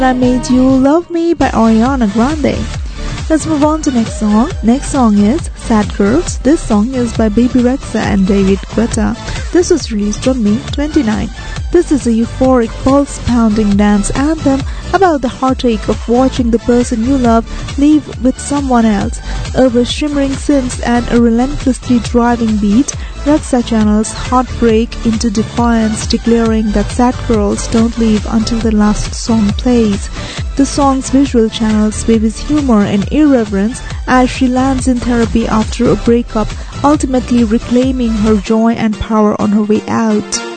I Made You Love Me by Ariana Grande. Let's move on to next song. Next song is Sad Girls. This song is by Baby Rexha and David Guetta. This was released on May 29. This is a euphoric, pulse-pounding dance anthem about the heartache of watching the person you love leave with someone else. Over shimmering synths and a relentlessly driving beat, Rexha channels heartbreak into defiance, declaring that sad girls don't leave until the last song plays. The song's visual channels Baby's humor and irreverence as she lands in therapy after a breakup, ultimately reclaiming her joy and power on her way out.